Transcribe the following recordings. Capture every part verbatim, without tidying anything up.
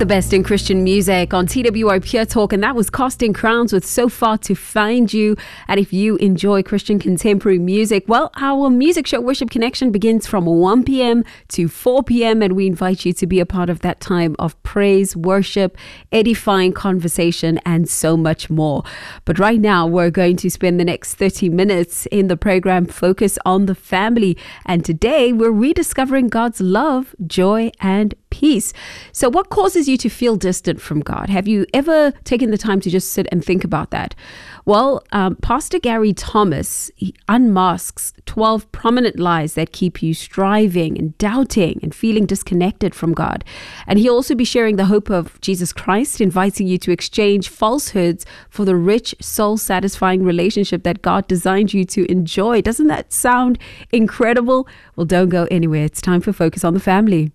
The best in Christian music on T W R Pure Talk, and that was Casting Crowns with So Far to Find You. And if you enjoy Christian contemporary music, well, our music show Worship Connection begins from one p.m. to four p.m. and we invite you to be a part of that time of praise, worship, edifying conversation, and so much more. But right now, we're going to spend the next thirty minutes in the program focus on the family. And today, we're rediscovering God's love, joy, and peace. So what causes you to feel distant from God? Have you ever taken the time to just sit and think about that? Well, um, Pastor Gary Thomas he unmasks twelve prominent lies that keep you striving and doubting and feeling disconnected from God. And he'll also be sharing the hope of Jesus Christ, inviting you to exchange falsehoods for the rich, soul-satisfying relationship that God designed you to enjoy. Doesn't that sound incredible? Well, don't go anywhere. It's time for Focus on the Family.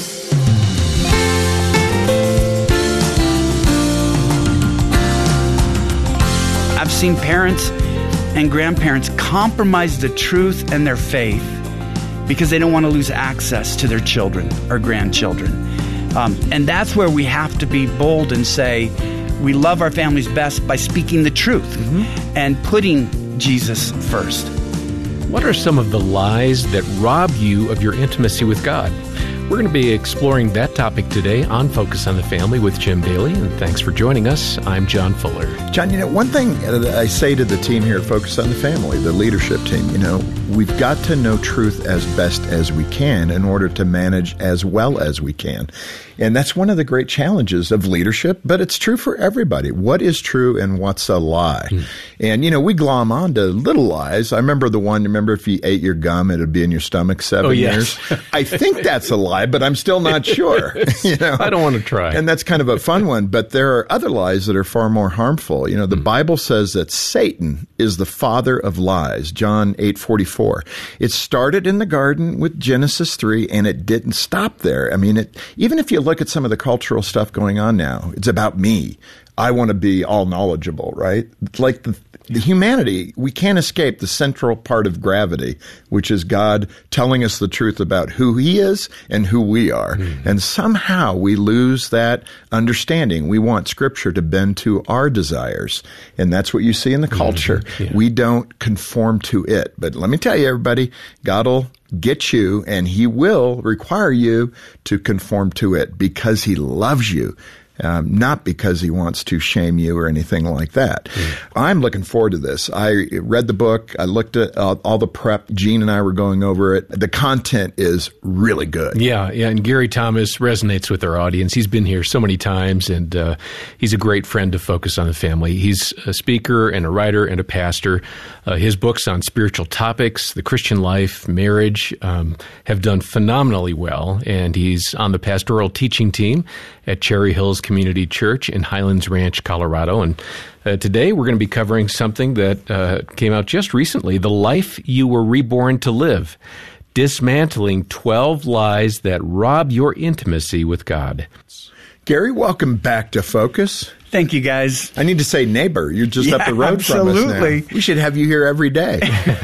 I've seen parents and grandparents compromise the truth and their faith because they don't want to lose access to their children or grandchildren. Um, and that's where we have to be bold and say, we love our families best by speaking the truth mm-hmm. and putting Jesus first. What are some of the lies that rob you of your intimacy with God? We're going to be exploring that topic today on Focus on the Family with Jim Bailey, and thanks for joining us. I'm John Fuller. John, you know, one thing I say to the team here at Focus on the Family, the leadership team, you know, we've got to know truth as best as we can in order to manage as well as we can. And that's one of the great challenges of leadership, but it's true for everybody. What is true and what's a lie? Mm. And, you know, we glom on to little lies. I remember the one, remember if you ate your gum, it would be in your stomach seven oh, yes. years? I think that's a lie, but I'm still not sure. You know? I don't want to try. And that's kind of a fun one, but there are other lies that are far more harmful. You know, the mm. Bible says that Satan is the father of lies, John eight forty-four. It started in the garden with Genesis three, and it didn't stop there. I mean, it, even if you look at some of the cultural stuff going on now, it's about me. I want to be all knowledgeable, right? Like the, the humanity, we can't escape the central part of gravity, which is God telling us the truth about who he is and who we are. Mm-hmm. And somehow we lose that understanding. We want Scripture to bend to our desires. And that's what you see in the culture. Mm-hmm. Yeah. We don't conform to it. But let me tell you, everybody, God will get you, and he will require you to conform to it because he loves you. Um, not because he wants to shame you or anything like that. Mm. I'm looking forward to this. I read the book. I looked at uh, all the prep. Gene and I were going over it. The content is really good. Yeah, yeah. And Gary Thomas resonates with our audience. He's been here so many times, and uh, he's a great friend to Focus on the Family. He's a speaker and a writer and a pastor. Uh, his books on spiritual topics, the Christian life, marriage, um, have done phenomenally well. And he's on the pastoral teaching team at Cherry Hills Community Church in Highlands Ranch, Colorado. And uh, today we're going to be covering something that uh, came out just recently, The Life You Were Reborn to Live, Dismantling twelve Lies That Rob Your Intimacy with God. Gary, welcome back to Focus. Thank you, guys. I need to say neighbor. You're just yeah, up the road absolutely. from us now. We should have you here every day.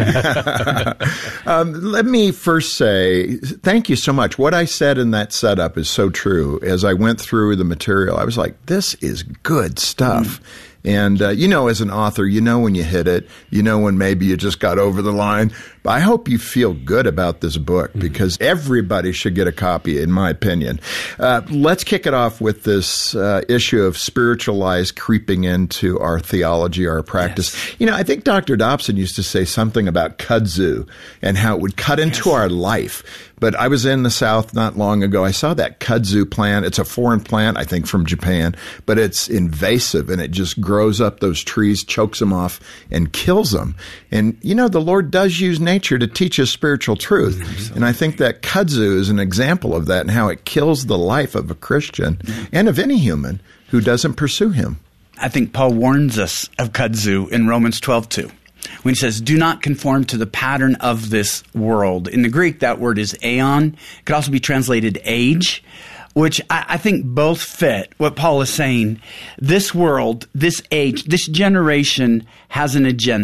um, let me first say thank you so much. What I said in that setup is so true. As I went through the material, I was like, this is good stuff. Mm. And, uh, you know, as an author, you know when you hit it. You know when maybe you just got over the line. But I hope you feel good about this book because everybody should get a copy, in my opinion. Uh, let's kick it off with this uh, issue of spiritual lies creeping into our theology, our practice. Yes. You know, I think Doctor Dobson used to say something about kudzu and how it would cut into yes. our life. But I was in the South not long ago. I saw that kudzu plant. It's a foreign plant, I think, from Japan, but it's invasive and it just grows up those trees, chokes them off, and kills them. And, you know, the Lord does use nature to teach us spiritual truth. Mm-hmm. And I think that kudzu is an example of that and how it kills the life of a Christian mm-hmm. and of any human who doesn't pursue him. I think Paul warns us of kudzu in Romans twelve two. When he says, do not conform to the pattern of this world. In the Greek, that word is aeon. It could also be translated age, which I, I think both fit what Paul is saying. This world, this age, this generation has an agenda.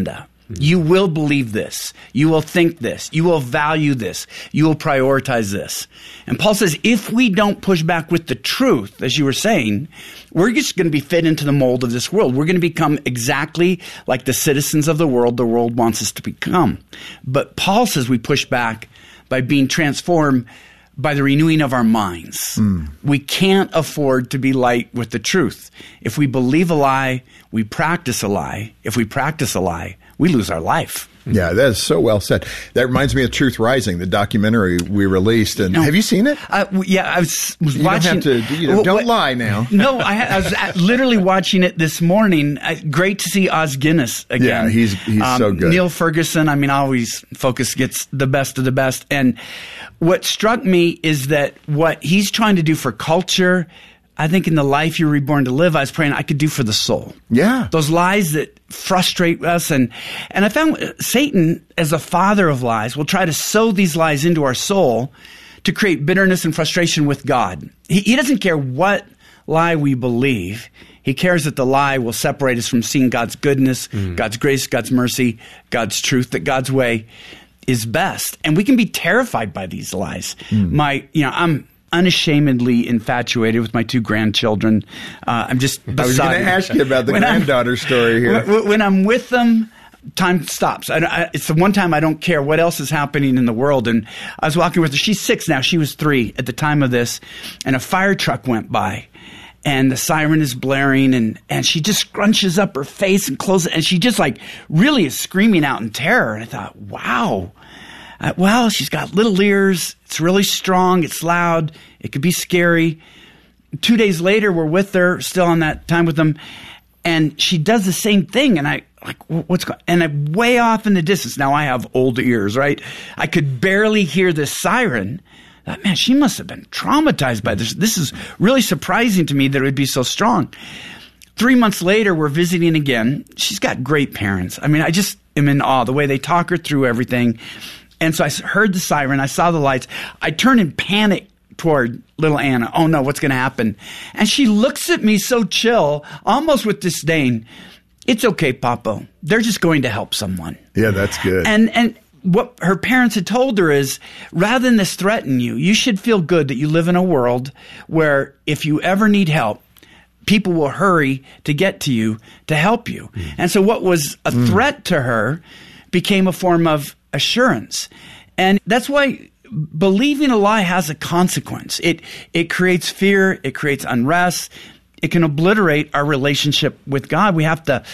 You will believe this. You will think this. You will value this. You will prioritize this. And Paul says, if we don't push back with the truth, as you were saying, we're just going to be fit into the mold of this world. We're going to become exactly like the citizens of the world the world wants us to become. But Paul says we push back by being transformed by the renewing of our minds. Mm. We can't afford to be light with the truth. If we believe a lie, we practice a lie. If we practice a lie, we lose our life. Yeah, that is so well said. That reminds me of Truth Rising, the documentary we released. And no, have you seen it? Uh, yeah, I was, was you watching. Don't have to, you know, don't what, lie now. No, I, I was literally watching it this morning. Uh, great to see Os Guinness again. Yeah, he's he's um, so good. Neil Ferguson. I mean, always Focus gets the best of the best. And what struck me is that what he's trying to do for culture, I think in the life you're reborn to live, I was praying I could do for the soul. Yeah. Those lies that frustrate us. And, and I found Satan, as a father of lies, will try to sow these lies into our soul to create bitterness and frustration with God. He, he doesn't care what lie we believe. He cares that the lie will separate us from seeing God's goodness, mm. God's grace, God's mercy, God's truth, that God's way is best. And we can be terrified by these lies. Mm. My, you know, I'm unashamedly infatuated with my two grandchildren. Uh, I'm just beside I was going to ask you about the when granddaughter I'm, story here. When, when I'm with them, time stops. I, I, it's the one time I don't care what else is happening in the world. And I was walking with her. She's six now. She was three at the time of this. And a fire truck went by. And the siren is blaring. And, and she just scrunches up her face and closes it. And she just like really is screaming out in terror. And I thought, wow. Uh, well, she's got little ears. It's really strong. It's loud. It could be scary. Two days later, we're with her, still on that time with them, and she does the same thing. And I like, what's going? And I'm way off in the distance. Now I have old ears, right? I could barely hear this siren. I thought, man, she must have been traumatized by this. This is really surprising to me that it would be so strong. Three months later, we're visiting again. She's got great parents. I mean, I just am in awe the way they talk her through everything. And so I heard the siren. I saw the lights. I turned in panic toward little Anna. Oh, no, what's going to happen? And she looks at me so chill, almost with disdain. It's okay, Papa. They're just going to help someone. Yeah, that's good. And and what her parents had told her is, rather than this threaten you, you should feel good that you live in a world where if you ever need help, people will hurry to get to you to help you. Mm. And so what was a mm. threat to her became a form of assurance. And that's why believing a lie has a consequence. It it creates fear, it creates unrest, it can obliterate our relationship with God. We have to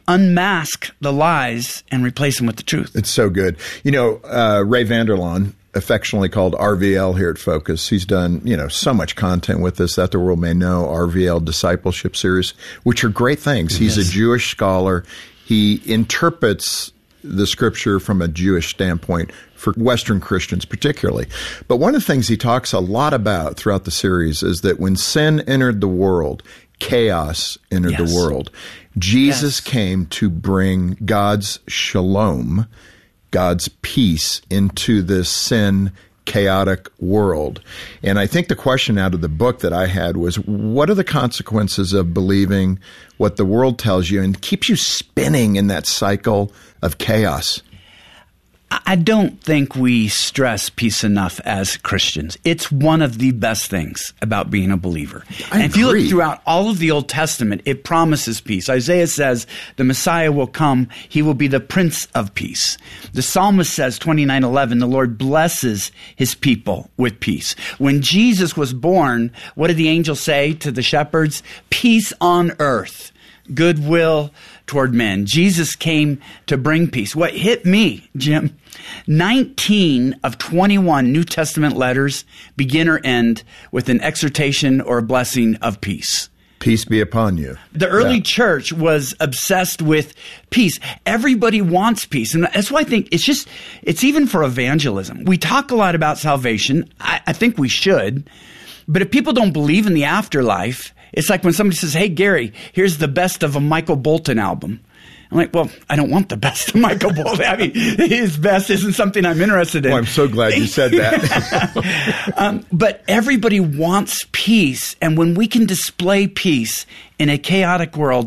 unmask the lies and replace them with the truth. It's so good. You know, uh, Ray Vander Laan, affectionately called R V L here at Focus, he's done, you know, so much content with us that the world may know, R V L discipleship series, which are great things. He's yes. a Jewish scholar. He interprets the scripture from a Jewish standpoint for Western Christians particularly. But one of the things he talks a lot about throughout the series is that when sin entered the world, chaos entered yes. the world. Jesus yes. came to bring God's shalom, God's peace into this sin chaotic world. And I think the question out of the book that I had was, what are the consequences of believing what the world tells you and keeps you spinning in that cycle of chaos? I don't think we stress peace enough as Christians. It's one of the best things about being a believer. I and if you agree. look throughout all of the Old Testament, it promises peace. Isaiah says the Messiah will come. He will be the Prince of Peace. The Psalmist says, twenty-nine eleven, the Lord blesses his people with peace. When Jesus was born, what did the angel say to the shepherds? Peace on earth, goodwill toward men. Jesus came to bring peace. What hit me, Jim, nineteen of twenty-one New Testament letters begin or end with an exhortation or a blessing of peace. Peace be upon you. The early yeah. church was obsessed with peace. Everybody wants peace. And that's why I think it's just, it's even for evangelism. We talk a lot about salvation. I, I think we should. But if people don't believe in the afterlife, it's like when somebody says, hey, Gary, here's the best of a Michael Bolton album. I'm like, well, I don't want the best of Michael Bolton. I mean, his best isn't something I'm interested in. Well, I'm so glad you said that. um, but everybody wants peace. And when we can display peace in a chaotic world,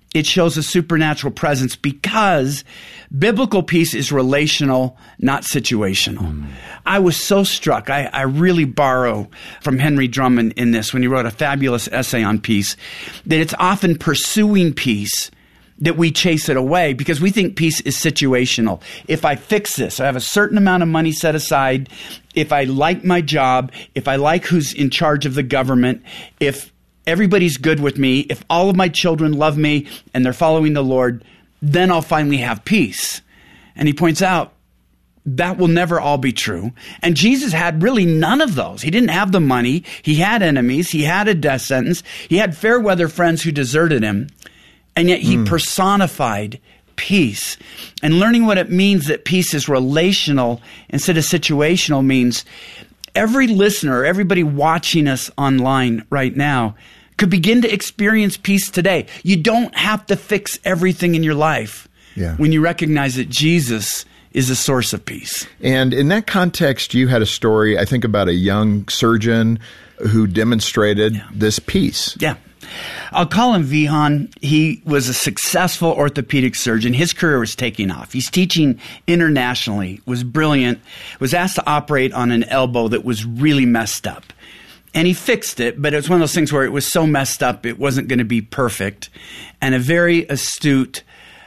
it shows a supernatural presence because biblical peace is relational, not situational. Mm. I was so struck. I, I really borrow from Henry Drummond in this when he wrote a fabulous essay on peace, that it's often pursuing peace that we chase it away because we think peace is situational. If I fix this, I have a certain amount of money set aside, if I like my job, if I like who's in charge of the government, if everybody's good with me, if all of my children love me and they're following the Lord, then I'll finally have peace. And he points out that will never all be true. And Jesus had really none of those. He didn't have the money. He had enemies. He had a death sentence. He had fair weather friends who deserted him. And yet he mm. personified peace. And learning what it means that peace is relational instead of situational means every listener, everybody watching us online right now could begin to experience peace today. You don't have to fix everything in your life yeah. when you recognize that Jesus is a source of peace. And in that context, you had a story, I think, about a young surgeon who demonstrated yeah. this peace. Yeah. I'll call him Vihan. He was a successful orthopedic surgeon. His career was taking off. He's teaching internationally, was brilliant, was asked to operate on an elbow that was really messed up. And he fixed it, but it was one of those things where it was so messed up, it wasn't going to be perfect. And a very astute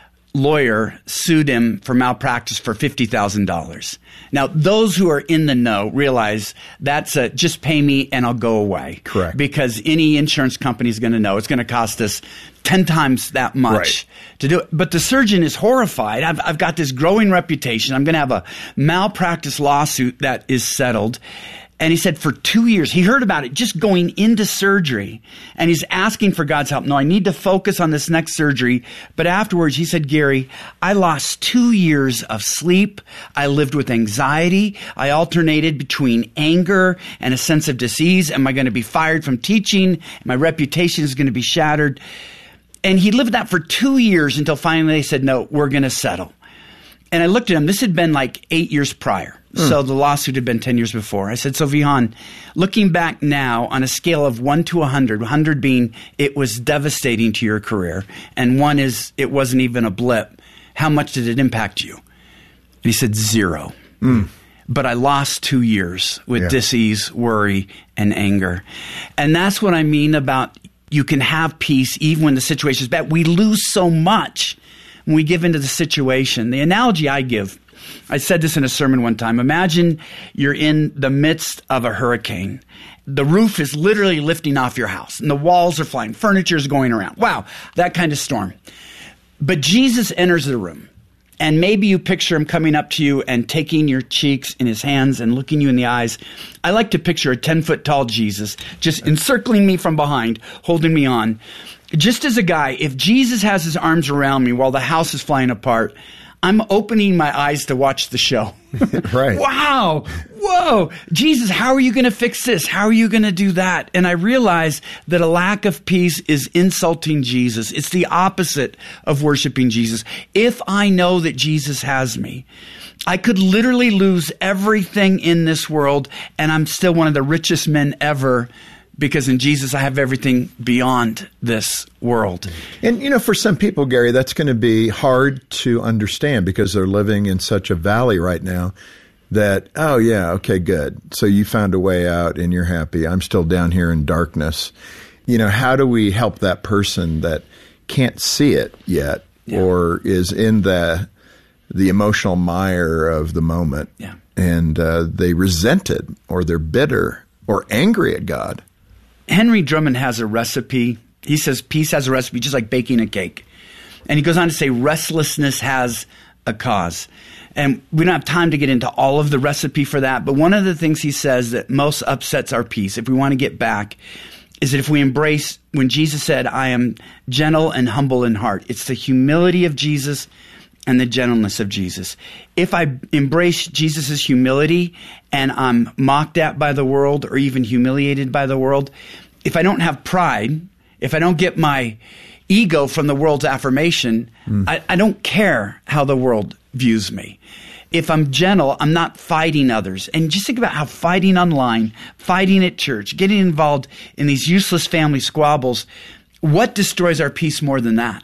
lawyer sued him for malpractice for fifty thousand dollars. Now, those who are in the know realize that's a just pay me and I'll go away. Correct. Because any insurance company is going to know it's going to cost us ten times that much right. to do it. But the surgeon is horrified. I've, I've got this growing reputation. I'm going to have a malpractice lawsuit that is settled. And he said for two years, he heard about it just going into surgery. And he's asking for God's help. No, I need to focus on this next surgery. But afterwards, he said, Gary, I lost two years of sleep. I lived with anxiety. I alternated between anger and a sense of disease. Am I going to be fired from teaching? My reputation is going to be shattered. And he lived that for two years until finally they said, no, we're going to settle. And I looked at him. This had been like eight years prior. Mm. So the lawsuit had been ten years before. I said, so Vihan, looking back now on a scale of one to one hundred, one hundred being it was devastating to your career, and one is it wasn't even a blip, how much did it impact you? And he said, zero. Mm. But I lost two years with yeah. disease, worry, and anger. And that's what I mean about you can have peace even when the situation is bad. We lose so much when we give into the situation. The analogy I give, I said this in a sermon one time. Imagine you're in the midst of a hurricane. The roof is literally lifting off your house, and the walls are flying. Furniture is going around. Wow, that kind of storm. But Jesus enters the room, and maybe you picture him coming up to you and taking your cheeks in his hands and looking you in the eyes. I like to picture a ten-foot-tall Jesus just encircling me from behind, holding me on. Just as a guy, if Jesus has his arms around me while the house is flying apart, I'm opening my eyes to watch the show. Right. Wow. Whoa. Jesus, how are you going to fix this? How are you going to do that? And I realize that a lack of peace is insulting Jesus. It's the opposite of worshiping Jesus. If I know that Jesus has me, I could literally lose everything in this world, and I'm still one of the richest men ever, because in Jesus, I have everything beyond this world. And, you know, for some people, Gary, that's going to be hard to understand because they're living in such a valley right now that, oh, yeah, okay, good. So you found a way out and you're happy. I'm still down here in darkness. You know, how do we help that person that can't see it yet yeah. or is in the the emotional mire of the moment yeah. and uh, they resent it or they're bitter or angry at God? Henry Drummond has a recipe. He says peace has a recipe, just like baking a cake. And he goes on to say restlessness has a cause. And we don't have time to get into all of the recipe for that. But one of the things he says that most upsets our peace, if we want to get back, is that if we embrace, when Jesus said, I am gentle and humble in heart, it's the humility of Jesus and the gentleness of Jesus. If I embrace Jesus' humility and I'm mocked at by the world or even humiliated by the world, if I don't have pride, if I don't get my ego from the world's affirmation, mm. I, I don't care how the world views me. If I'm gentle, I'm not fighting others. And just think about how fighting online, fighting at church, getting involved in these useless family squabbles, what destroys our peace more than that?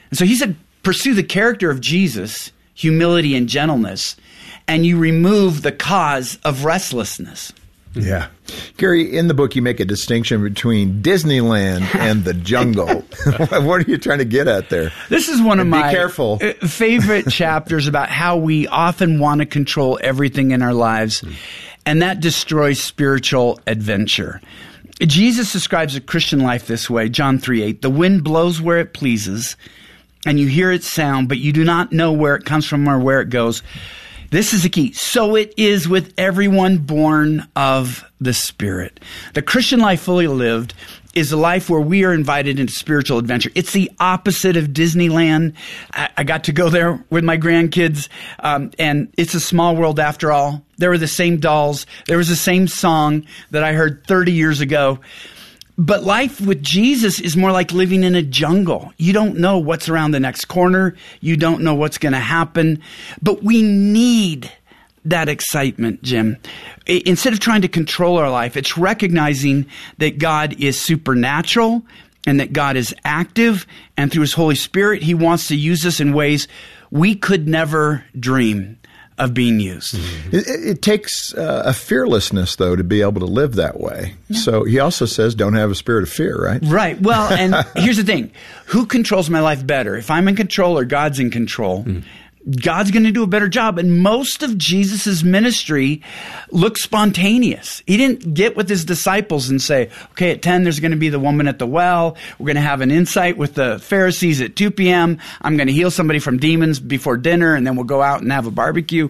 And so he said, pursue the character of Jesus, humility and gentleness, and you remove the cause of restlessness. Yeah. Gary, in the book, you make a distinction between Disneyland and the jungle. What are you trying to get at there? This is one of and my be careful. favorite chapters about how we often want to control everything in our lives, and that destroys spiritual adventure. Jesus describes a Christian life this way, John three eight. The wind blows where it pleases, and you hear its sound, but you do not know where it comes from or where it goes. This is the key. So it is with everyone born of the Spirit. The Christian life fully lived is a life where we are invited into spiritual adventure. It's the opposite of Disneyland. I, I got to go there with my grandkids, um, and it's a small world after all. There were the same dolls. There was the same song that I heard thirty years ago. But life with Jesus is more like living in a jungle. You don't know what's around the next corner. You don't know what's going to happen. But we need that excitement, Jim. Instead of trying to control our life, it's recognizing that God is supernatural and that God is active. And through his Holy Spirit, he wants to use us in ways we could never dream of being used. Mm-hmm. It, it takes uh, a fearlessness, though, to be able to live that way. Yeah. So he also says, don't have a spirit of fear, right? Right. Well, and here's the thing. Who controls my life better? If I'm in control or God's in control, mm. God's going to do a better job. And most of Jesus's ministry looks spontaneous. He didn't get with his disciples and say, okay, at ten, there's going to be the woman at the well. We're going to have an insight with the Pharisees at two p.m. I'm going to heal somebody from demons before dinner, and then we'll go out and have a barbecue.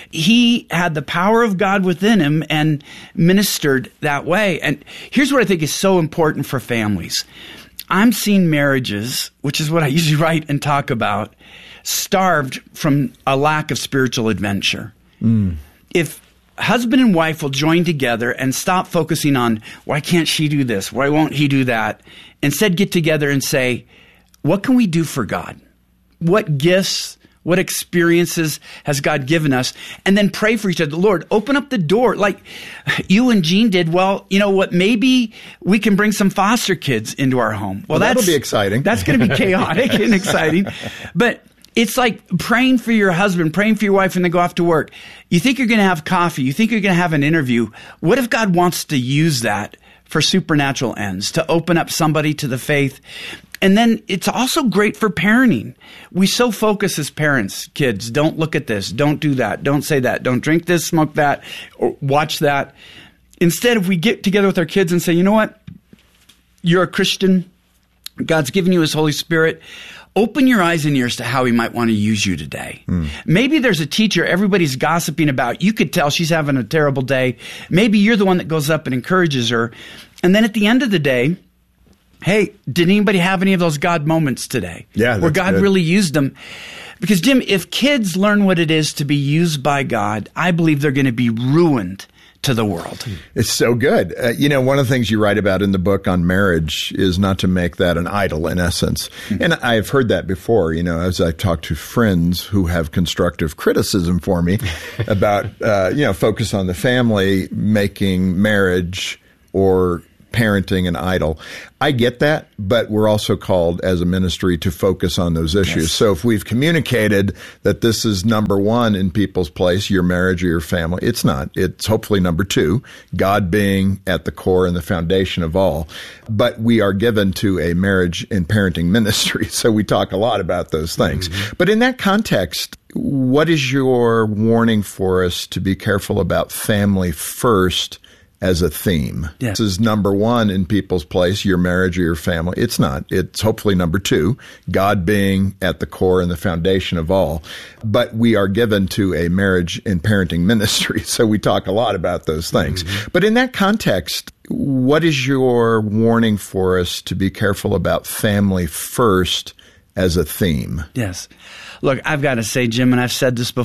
He had the power of God within him and ministered that way. And here's what I think is so important for families. I'm seeing marriages, which is what I usually write and talk about, starved from a lack of spiritual adventure. Mm. If husband and wife will join together and stop focusing on, why can't she do this? Why won't he do that? Instead, get together and say, what can we do for God? What gifts, what experiences has God given us? And then pray for each other. Lord, open up the door like you and Jean did. Well, you know what? Maybe we can bring some foster kids into our home. Well, well that's, that'll be exciting. That's going to be chaotic and exciting. But it's like praying for your husband, praying for your wife when they go off to work. You think you're going to have coffee. You think you're going to have an interview. What if God wants to use that for supernatural ends, to open up somebody to the faith? And then it's also great for parenting. We so focus as parents, kids, don't look at this, don't do that, don't say that, don't drink this, smoke that, or watch that. Instead, if we get together with our kids and say, you know what? You're a Christian. God's given you his Holy Spirit. Open your eyes and ears to how he might want to use you today. Mm. Maybe there's a teacher everybody's gossiping about. You could tell she's having a terrible day. Maybe you're the one that goes up and encourages her. And then at the end of the day, hey, did anybody have any of those God moments today? Yeah, where God good. really used them? Because, Jim, if kids learn what it is to be used by God, I believe they're going to be ruined to the world. It's so good. Uh, you know, one of the things you write about in the book on marriage is not to make that an idol, in essence. Mm-hmm. And I've heard that before, you know, as I've talked to friends who have constructive criticism for me about, uh, you know, focus on the family, making marriage or parenting an idol. I get that, but we're also called as a ministry to focus on those issues. Yes. So if we've communicated that this is number one in people's place, your marriage or your family, it's not. It's hopefully number two, God being at the core and the foundation of all. But we are given to a marriage and parenting ministry, so we talk a lot about those things. Mm-hmm. But in that context, what is your warning for us to be careful about family first as a theme? Yeah. This is number one in people's place, your marriage or your family. It's not. It's hopefully number two, God being at the core and the foundation of all. But we are given to a marriage and parenting ministry, so we talk a lot about those things. Mm-hmm. But in that context, what is your warning for us to be careful about family first as a theme? Yes. Look, I've got to say, Jim, and I've said this before,